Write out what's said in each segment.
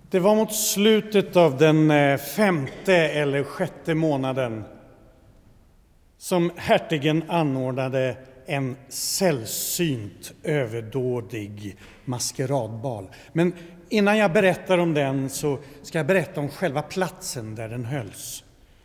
Det var mot slutet av den 5:e eller 6:e månaden som hertigen anordnade en sällsynt överdådig maskeradbal. Men innan jag berättar om den så ska jag berätta om själva platsen där den hölls.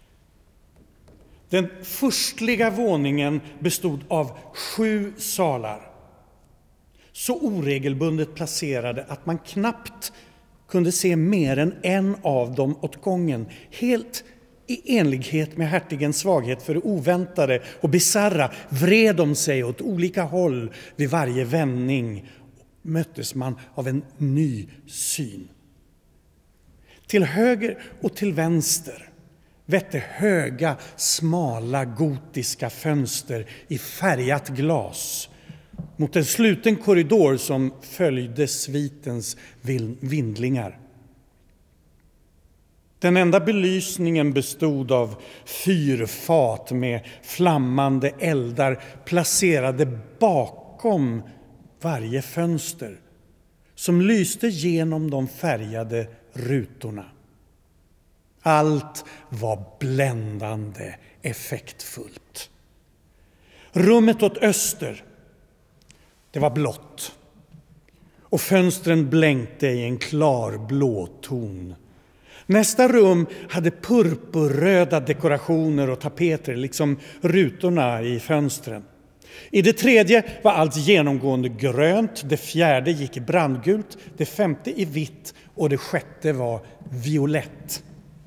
Den förstliga våningen bestod av 7 salar. Så oregelbundet placerade att man knappt kunde se mer än en av dem åt gången. Helt i enlighet med hertigens svaghet för det oväntade och bizarra vred de sig åt olika håll. Vid varje vändning möttes man av en ny syn. Till höger och till vänster vette höga, smala, gotiska fönster i färgat glas mot en sluten korridor som följde svitens vindlingar. Den enda belysningen bestod av fyrfat med flammande eldar placerade bakom varje fönster som lyste genom de färgade rutorna. Allt var bländande effektfullt. Rummet åt öster, det var blått och fönstren blänkte i en klar blå ton. Nästa rum hade purpurröda dekorationer och tapeter, liksom rutorna i fönstren. I det tredje var allt genomgående grönt, det fjärde gick i brandgult, det 5:e i vitt och det 6:e var violett.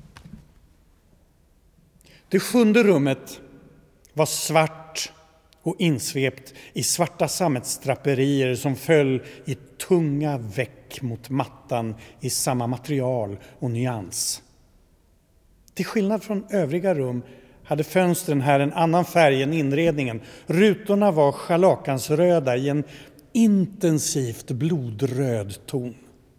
Det 7:e rummet var svart och insvept i svarta sammetsdraperier som föll i tunga veck mot mattan i samma material och nyans. Till skillnad från övriga rum hade fönstren här en annan färg än inredningen. Rutorna var scharlakansröda i en intensivt blodröd ton.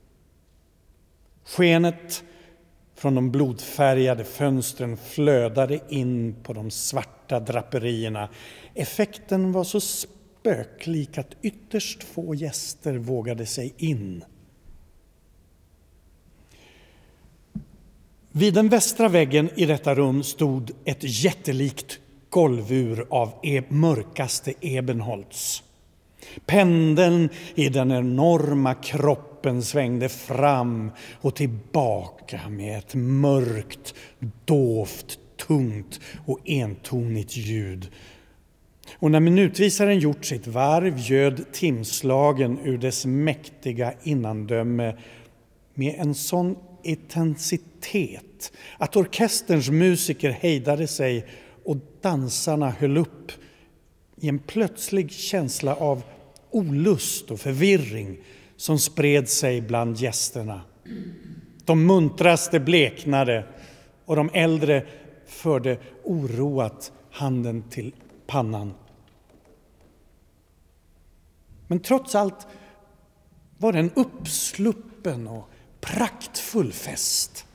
Skenet från de blodfärgade fönstren flödade in på de svarta draperierna. Effekten var så spöklik att ytterst få gäster vågade sig in. Vid den västra väggen i detta rum stod ett jättelikt golvur av mörkaste ebenholts. Pendeln i den enorma kroppen svängde fram och tillbaka med ett mörkt, dovt, tungt och entonigt ljud. Och när minutvisaren gjort sitt varv ljöd timslagen ur dess mäktiga innandöme med en sån intensitet att orkesterns musiker hejdade sig och dansarna höll upp i en plötslig känsla av olust och förvirring som spred sig bland gästerna. De muntraste bleknade och de äldre förde oroat handen till pannan. Men trots allt var det en uppsluppen och praktfull fest.